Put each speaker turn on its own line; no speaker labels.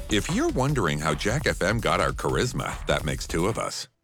If you're wondering how Jack FM got our charisma, that makes two of us.